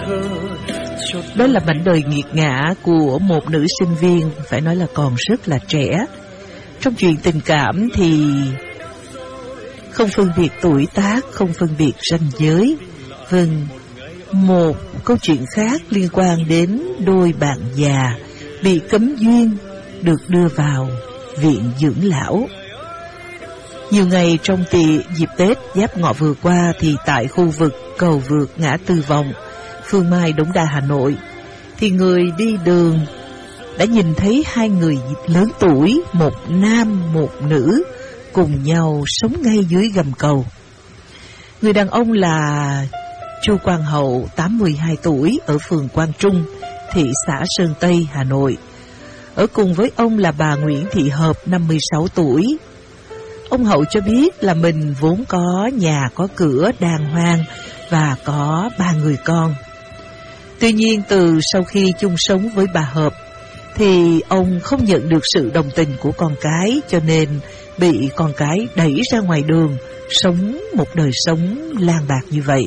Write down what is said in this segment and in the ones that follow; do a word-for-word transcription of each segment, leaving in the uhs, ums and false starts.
Đó là mảnh đời nghiệt ngã của một nữ sinh viên, phải nói là còn rất là trẻ. Trong chuyện tình cảm thì không phân biệt tuổi tác, không phân biệt ranh giới. Vâng, một câu chuyện khác liên quan đến đôi bạn già bị cấm duyên được đưa vào viện dưỡng lão. Nhiều ngày trong tì dịp Tết Giáp Ngọ vừa qua thì tại khu vực cầu vượt ngã Tư Vọng, Phương Mai, Đống Đa, Hà Nội, thì người đi đường đã nhìn thấy hai người lớn tuổi, một nam một nữ, cùng nhau sống ngay dưới gầm cầu. Người đàn ông là Chu Quang Hậu, tám mươi hai tuổi, ở phường Quang Trung, thị xã Sơn Tây, Hà Nội. Ở cùng với ông là bà Nguyễn Thị Hợp, năm mươi sáu tuổi. Ông Hậu cho biết là mình vốn có nhà có cửa đàng hoàng và có ba người con. Tuy nhiên từ sau khi chung sống với bà Hợp thì ông không nhận được sự đồng tình của con cái, cho nên bị con cái đẩy ra ngoài đường, sống một đời sống lang bạc như vậy.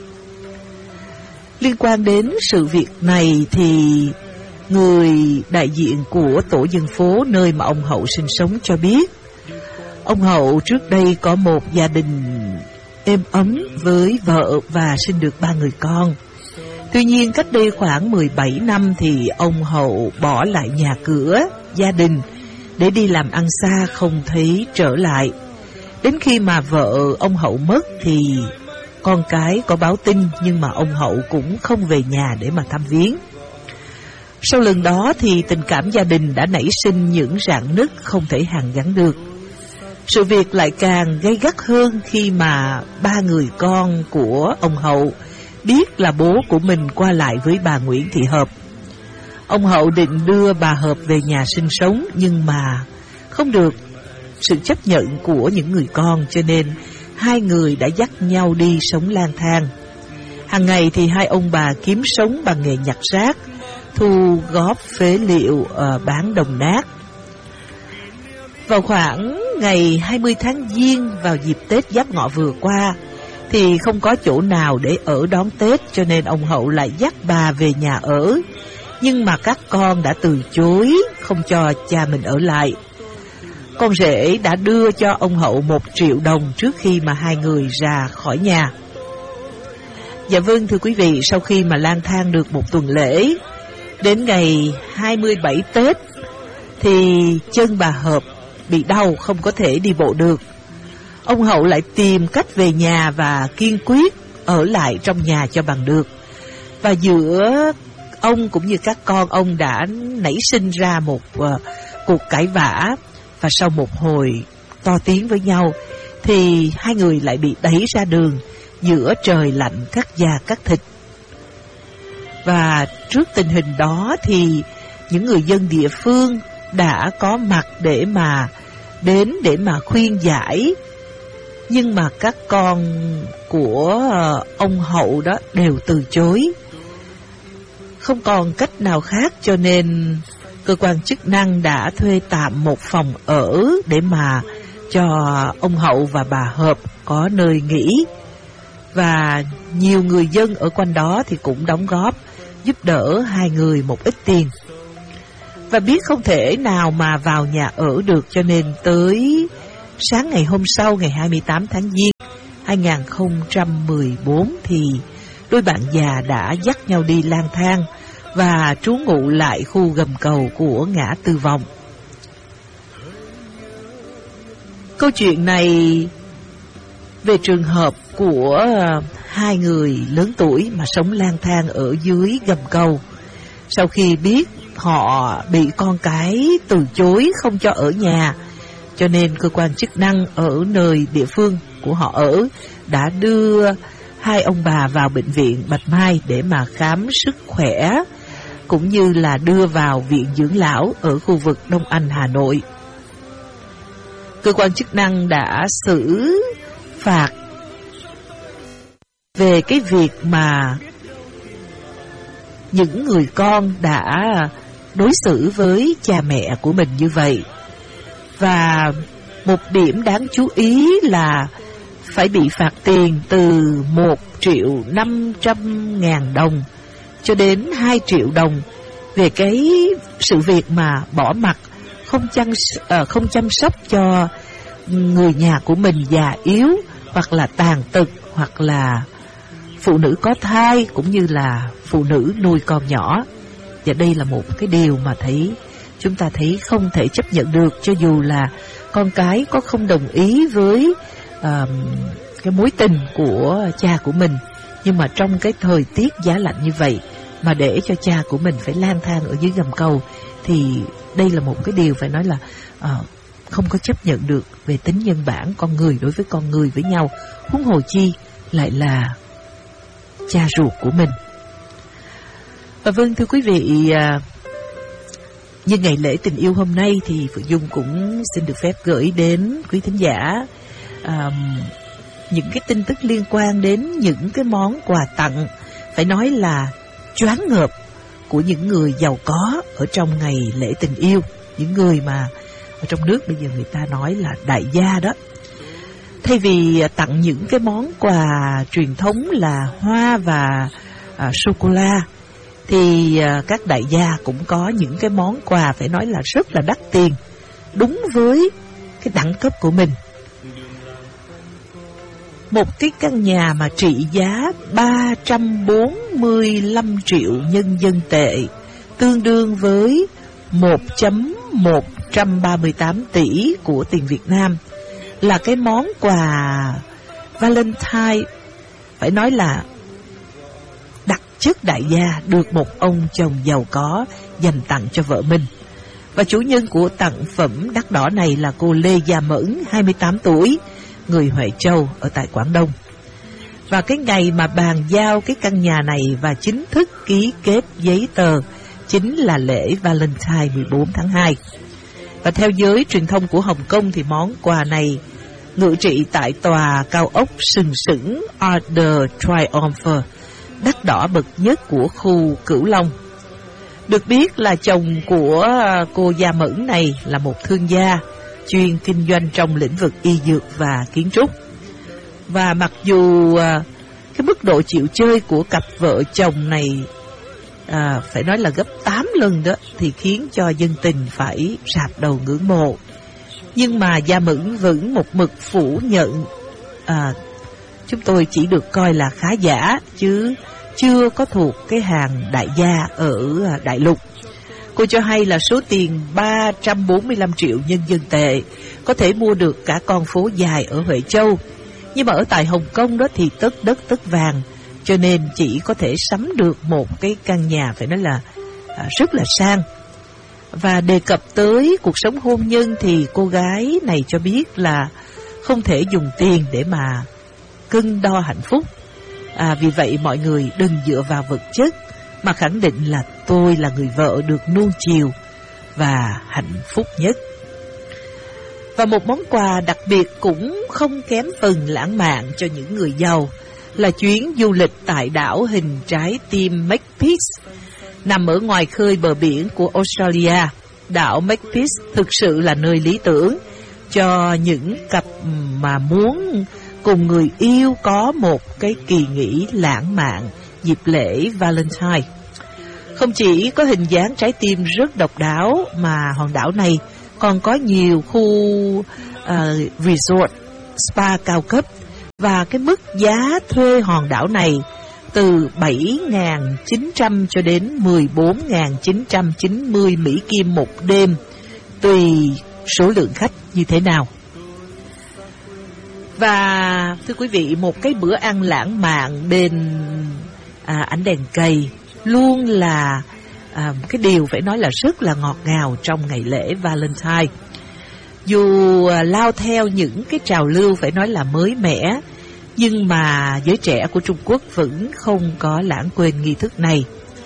Liên quan đến sự việc này thì người đại diện của tổ dân phố nơi mà ông Hậu sinh sống cho biết, ông Hậu trước đây có một gia đình êm ấm với vợ và sinh được ba người con. Tuy nhiên cách đây khoảng mười bảy năm thì ông Hậu bỏ lại nhà cửa, gia đình để đi làm ăn xa, không thấy trở lại. Đến khi mà vợ ông Hậu mất thì con cái có báo tin, nhưng mà ông Hậu cũng không về nhà để mà thăm viếng. Sau lần đó thì tình cảm gia đình đã nảy sinh những rạn nứt không thể hàn gắn được. Sự việc lại càng gay gắt hơn khi mà ba người con của ông Hậu biết là bố của mình qua lại với bà Nguyễn Thị Hợp. Ông Hậu định đưa bà Hợp về nhà sinh sống, nhưng mà không được sự chấp nhận của những người con, cho nên hai người đã dắt nhau đi sống lang thang. Hàng ngày thì hai ông bà kiếm sống bằng nghề nhặt rác, thu góp phế liệu, uh, bán đồng nát. Vào khoảng ngày hai mươi tháng Giêng, vào dịp Tết Giáp Ngọ vừa qua, thì không có chỗ nào để ở đón Tết, cho nên ông Hậu lại dắt bà về nhà ở. Nhưng mà các con đã từ chối, không cho cha mình ở lại. Con rể đã đưa cho ông Hậu một triệu đồng trước khi mà hai người ra khỏi nhà. Dạ vâng, thưa quý vị, sau khi mà lang thang được một tuần lễ, đến ngày hai mươi bảy Tết thì chân bà Hợp bị đau, không có thể đi bộ được. Ông Hậu lại tìm cách về nhà và kiên quyết ở lại trong nhà cho bằng được. Và giữa ông cũng như các con ông đã nảy sinh ra một uh, cuộc cãi vã. Và sau một hồi to tiếng với nhau thì hai người lại bị đẩy ra đường giữa trời lạnh cắt da cắt thịt. Và trước tình hình đó thì những người dân địa phương đã có mặt để mà đến để mà khuyên giải. Nhưng mà các con của ông Hậu đó đều từ chối. Không còn cách nào khác, cho nên cơ quan chức năng đã thuê tạm một phòng ở để mà cho ông Hậu và bà Hợp có nơi nghỉ. Và nhiều người dân ở quanh đó thì cũng đóng góp giúp đỡ hai người một ít tiền. Và biết không thể nào mà vào nhà ở được, cho nên tới sáng ngày hôm sau, ngày hai mươi tám tháng Giêng hai nghìn không trăm mười bốn thì đôi bạn già đã dắt nhau đi lang thang và trú ngụ lại khu gầm cầu của ngã Tư Vọng. Câu chuyện này về trường hợp của hai người lớn tuổi mà sống lang thang ở dưới gầm cầu. Sau khi biết họ bị con cái từ chối không cho ở nhà, cho nên cơ quan chức năng ở nơi địa phương của họ ở đã đưa hai ông bà vào bệnh viện Bạch Mai để mà khám sức khỏe, cũng như là đưa vào viện dưỡng lão ở khu vực Đông Anh, Hà Nội. Cơ quan chức năng đã xử phạt về cái việc mà những người con đã đối xử với cha mẹ của mình như vậy. Và một điểm đáng chú ý là phải bị phạt tiền từ một triệu năm trăm ngàn đồng cho đến hai triệu đồng về cái sự việc mà bỏ mặc, không chăm, uh, không chăm sóc cho người nhà của mình già yếu, hoặc là tàn tật, hoặc là phụ nữ có thai, cũng như là phụ nữ nuôi con nhỏ. Và đây là một cái điều mà thấy chúng ta thấy không thể chấp nhận được, cho dù là con cái có không đồng ý với uh, cái mối tình của cha của mình. Nhưng mà trong cái thời tiết giá lạnh như vậy mà để cho cha của mình phải lang thang ở dưới gầm cầu, thì đây là một cái điều phải nói là uh, không có chấp nhận được về tính nhân bản con người đối với con người với nhau, huống hồ chi lại là cha ruột của mình. Và vâng, thưa quý vị, uh, như ngày lễ tình yêu hôm nay thì Phượng Dung cũng xin được phép gửi đến quý thính giả uh, những cái tin tức liên quan đến những cái món quà tặng phải nói là choáng ngợp của những người giàu có ở trong ngày lễ tình yêu. Những người mà ở trong nước bây giờ người ta nói là đại gia đó. Thay vì tặng những cái món quà truyền thống là hoa và à, sô-cô-la, thì à, các đại gia cũng có những cái món quà phải nói là rất là đắt tiền, đúng với cái đẳng cấp của mình. Một cái căn nhà mà trị giá ba trăm bốn mươi lăm triệu nhân dân tệ, tương đương với một phẩy một ba tám tỷ của tiền Việt Nam, là cái món quà Valentine phải nói là đặc chất đại gia được một ông chồng giàu có dành tặng cho vợ mình. Và chủ nhân của tặng phẩm đắt đỏ này là cô Lê Gia Mẫn, hai mươi tám tuổi, người Huệ Châu ở tại Quảng Đông. Và cái ngày mà bàn giao cái căn nhà này và chính thức ký kết giấy tờ chính là lễ Valentine mười bốn tháng hai. Và theo giới truyền thông của Hồng Kông thì món quà này ngự trị tại tòa cao ốc sừng sững Arc de Triomphe, đắt đỏ bậc nhất của khu Cửu Long. Được biết là chồng của cô Gia Mẫn này là một thương gia chuyên kinh doanh trong lĩnh vực y dược và kiến trúc. Và mặc dù cái mức độ chịu chơi của cặp vợ chồng này à, phải nói là gấp tám lần đó, thì khiến cho dân tình phải rạp đầu ngưỡng mộ. Nhưng mà Gia Mẫn vẫn một mực phủ nhận à, chúng tôi chỉ được coi là khá giả, chứ chưa có thuộc cái hàng đại gia ở đại lục. Cô cho hay là số tiền ba trăm bốn mươi lăm triệu nhân dân tệ có thể mua được cả con phố dài ở Huệ Châu. Nhưng mà ở tại Hồng Kông đó thì tất đất tất vàng, cho nên chỉ có thể sắm được một cái căn nhà phải nói là à, rất là sang. Và đề cập tới cuộc sống hôn nhân thì cô gái này cho biết là không thể dùng tiền để mà cân đo hạnh phúc. À, vì vậy mọi người đừng dựa vào vật chất, mà khẳng định là tôi là người vợ được nuông chiều và hạnh phúc nhất. Và một món quà đặc biệt cũng không kém phần lãng mạn cho những người giàu là chuyến du lịch tại đảo hình trái tim Makepeace, nằm ở ngoài khơi bờ biển của Australia. Đảo Makepeace thực sự là nơi lý tưởng cho những cặp mà muốn cùng người yêu có một cái kỳ nghỉ lãng mạn dịp lễ Valentine. Không chỉ có hình dáng trái tim rất độc đáo, mà hòn đảo này còn có nhiều khu uh, resort, spa cao cấp. Và cái mức giá thuê hòn đảo này từ bảy nghìn chín trăm cho đến mười bốn nghìn chín trăm chín mươi Mỹ Kim một đêm, tùy số lượng khách như thế nào. Và thưa quý vị, một cái bữa ăn lãng mạn bên à, ánh đèn cầy luôn là à, cái điều phải nói là rất là ngọt ngào trong ngày lễ Valentine. Dù à, lao theo những cái trào lưu phải nói là mới mẻ, nhưng mà giới trẻ của Trung Quốc vẫn không có lãng quên nghi thức này.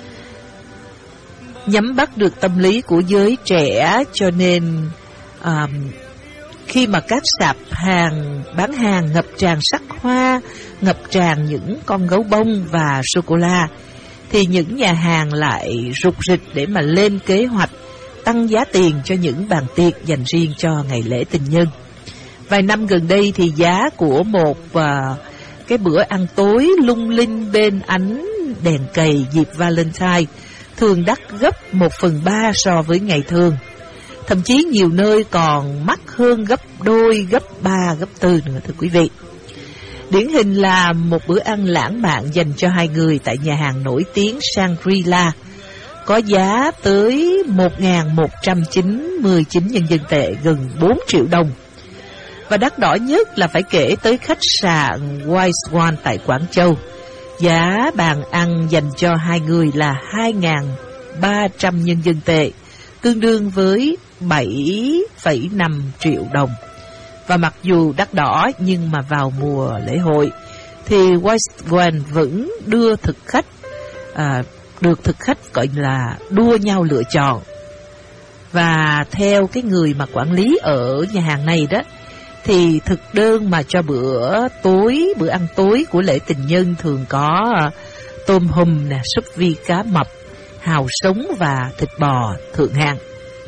Nhắm bắt được tâm lý của giới trẻ, cho nên à, khi mà các sạp hàng bán hàng ngập tràn sắc hoa, ngập tràn những con gấu bông và sô-cô-la, thì những nhà hàng lại rục rịch để mà lên kế hoạch tăng giá tiền cho những bàn tiệc dành riêng cho ngày lễ tình nhân. Vài năm gần đây thì giá của một uh, cái bữa ăn tối lung linh bên ánh đèn cầy dịp Valentine thường đắt gấp một phần ba so với ngày thường. Thậm chí nhiều nơi còn mắc hơn gấp đôi, gấp ba, gấp tư nữa thưa quý vị. Điển hình là một bữa ăn lãng mạn dành cho hai người tại nhà hàng nổi tiếng Shangri-La có giá tới một nghìn một trăm chín mươi chín nhân dân tệ, gần bốn triệu đồng. Và đắt đỏ nhất là phải kể tới khách sạn White Swan tại Quảng Châu. Giá bàn ăn dành cho hai người là hai nghìn ba trăm nhân dân tệ, tương đương với bảy phẩy năm triệu đồng. Và mặc dù đắt đỏ nhưng mà vào mùa lễ hội thì White Swan vẫn đưa thực khách à, được thực khách gọi là đua nhau lựa chọn. Và theo cái người mà quản lý ở nhà hàng này đó, thì thực đơn mà cho bữa tối, bữa ăn tối của lễ tình nhân thường có tôm hùm nè, súp vi cá mập, hàu sống và thịt bò thượng hạng.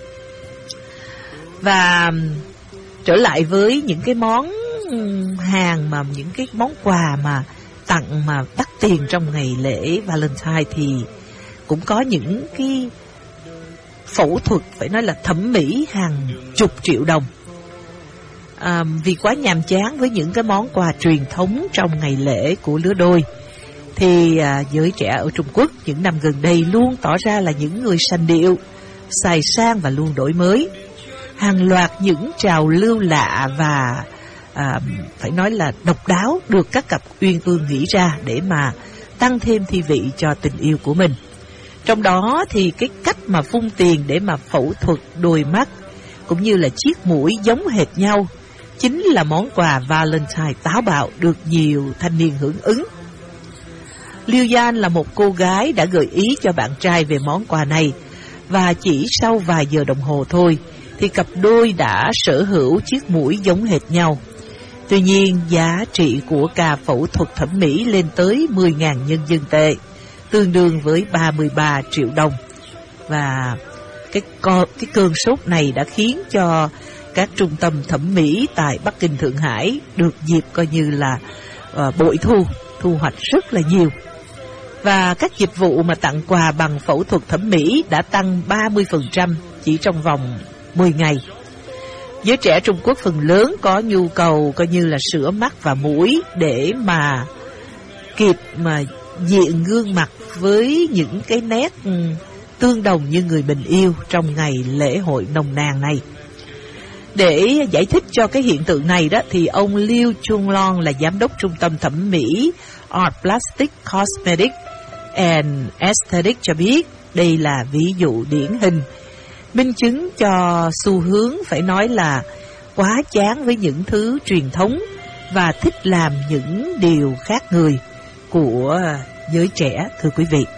Và trở lại với những cái món hàng mà những cái món quà mà tặng mà đắt tiền trong ngày lễ Valentine thì cũng có những cái phẫu thuật phải nói là thẩm mỹ hàng chục triệu đồng. À, vì quá nhàm chán với những cái món quà truyền thống trong ngày lễ của lứa đôi thì à, giới trẻ ở Trung Quốc những năm gần đây luôn tỏ ra là những người sành điệu, xài sang và luôn đổi mới. Hàng loạt những trào lưu lạ và à, phải nói là độc đáo được các cặp uyên ương nghĩ ra để mà tăng thêm thi vị cho tình yêu của mình. Trong đó thì cái cách mà phung tiền để mà phẫu thuật đôi mắt cũng như là chiếc mũi giống hệt nhau chính là món quà Valentine táo bạo được nhiều thanh niên hưởng ứng. Liu Yan là một cô gái đã gợi ý cho bạn trai về món quà này, và chỉ sau vài giờ đồng hồ thôi thì cặp đôi đã sở hữu chiếc mũi giống hệt nhau. Tuy nhiên, giá trị của ca phẫu thuật thẩm mỹ lên tới mười nghìn nhân dân tệ, tương đương với ba mươi ba triệu đồng. Và cái, cái cơn sốt này đã khiến cho các trung tâm thẩm mỹ tại Bắc Kinh, Thượng Hải được dịp coi như là uh, bội thu, thu hoạch rất là nhiều. Và các dịch vụ mà tặng quà bằng phẫu thuật thẩm mỹ đã tăng ba mươi phần trăm chỉ trong vòng mười ngày. Giới trẻ Trung Quốc phần lớn có nhu cầu coi như là sửa mắt và mũi để mà kịp mà diện gương mặt với những cái nét tương đồng như người mình yêu trong ngày lễ hội nồng nàn này. Để giải thích cho cái hiện tượng này đó thì ông Liu Chunlong là giám đốc trung tâm thẩm mỹ Art Plastic Cosmetic and Aesthetic cho biết đây là ví dụ điển hình minh chứng cho xu hướng phải nói là quá chán với những thứ truyền thống và thích làm những điều khác người của giới trẻ, thưa quý vị.